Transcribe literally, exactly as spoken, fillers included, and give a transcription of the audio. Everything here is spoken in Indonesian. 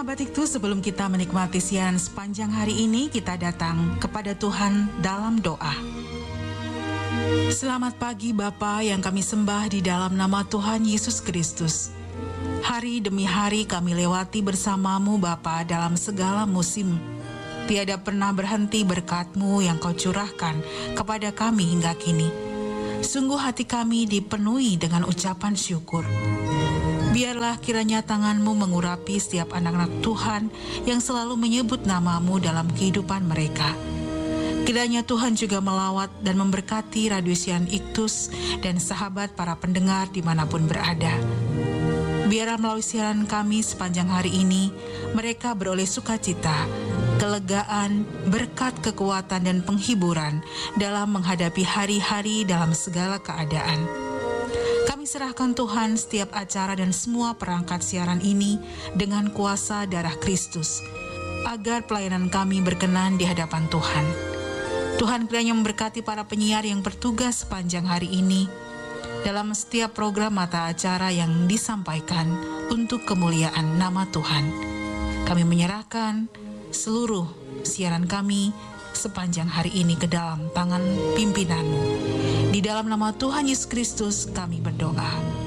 Sahabat itu, sebelum kita menikmati siaran sepanjang hari ini, kita datang kepada Tuhan dalam doa. Selamat pagi Bapa yang kami sembah di dalam nama Tuhan Yesus Kristus. Hari demi hari kami lewati bersamamu Bapa dalam segala musim. Tiada pernah berhenti berkat-Mu yang Kau curahkan kepada kami hingga kini. Sungguh hati kami dipenuhi dengan ucapan syukur. Biarlah kiranya tangan-Mu mengurapi setiap anak-anak Tuhan yang selalu menyebut nama-Mu dalam kehidupan mereka. Kiranya Tuhan juga melawat dan memberkati Radio Sian Iktus dan sahabat para pendengar dimanapun berada. Biarlah melalui siaran kami sepanjang hari ini, mereka beroleh sukacita, kelegaan, berkat kekuatan dan penghiburan dalam menghadapi hari-hari dalam segala keadaan. Kami serahkan Tuhan setiap acara dan semua perangkat siaran ini dengan kuasa darah Kristus, agar pelayanan kami berkenan di hadapan Tuhan. Tuhan kiranya memberkati para penyiar yang bertugas sepanjang hari ini, dalam setiap program mata acara yang disampaikan untuk kemuliaan nama Tuhan. Kami menyerahkan seluruh siaran kami sepanjang hari ini ke dalam tangan pimpinan-Mu. Di dalam nama Tuhan Yesus Kristus kami berdoa.